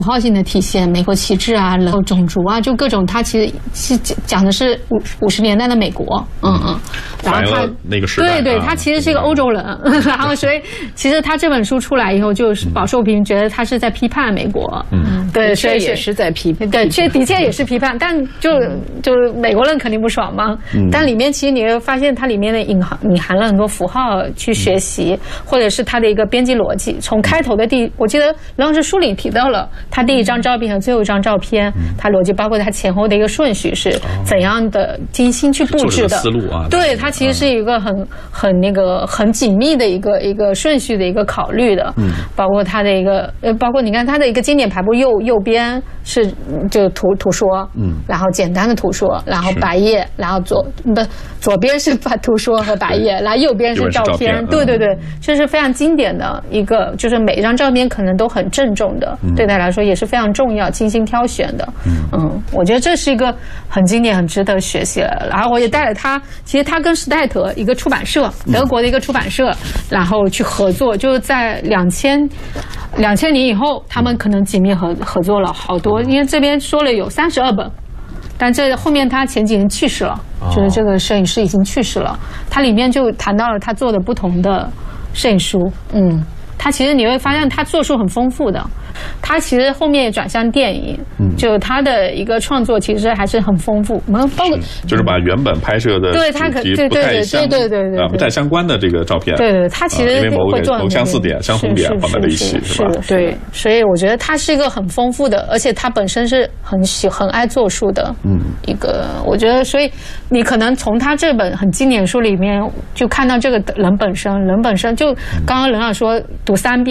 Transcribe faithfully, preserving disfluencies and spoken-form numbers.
符号性的体现，美国旗帜啊，然后种族啊，就各种，它其实是讲的是五五十年代的美国，嗯嗯，然后他那个时代， 对对，他其实是一个欧洲人，然后所以其实他这本书出来以后，就是饱受批评，觉得他是在批判美国，嗯，对，所以也是在批判， 对，这的确也是批判，但就就美国人肯定不爽嘛，但里面其实你会发现它里面的隐含隐含了很多符号去学习，或者是它的一个编辑逻辑，从开头的第，我记得刘老师书里提到了。他第一张照片和最后一张照片，他逻辑包括他前后的一个顺序是怎样的精心去布置的思路啊。 对，它其实是一个很很那个很紧密的一个一个顺序的一个考虑的，嗯，包括它的一个呃，包括你看它的一个经典排布，右右边是就图图说，嗯，然后简单的图说，然后白页，然后左不左边是把图说和白页，然后右边是照片，对对对，这是非常经典的一个，就是每一张照片可能都很郑重的，对他来说。也是非常重要、精心挑选的。嗯，我觉得这是一个很经典、很值得学习的。然后我也带了他，其实他跟史代特一个出版社，德国的一个出版社，然后去合作，就是在两千两千年以后，他们可能紧密合合作了好多。因为这边说了有三十二本，但这后面他前几年去世了，就是这个摄影师已经去世了。他里面就谈到了他做的不同的摄影书，嗯。他其实你会发现他做书很丰富的，他其实后面也转向电影，嗯，就他的一个创作其实还是很丰富。我们包括就是把原本拍摄的对他可对对对对对对对啊不太相关的这个照片， 对对，他其实会做某相似点、相同点放在了一起，是吧？ 对，所以我觉得他是一个很丰富的，而且他本身是很喜很爱做书的，嗯，一个我觉得，所以你可能从他这本很经典书里面就看到这个人本身，人本身就刚刚任老说。读三遍。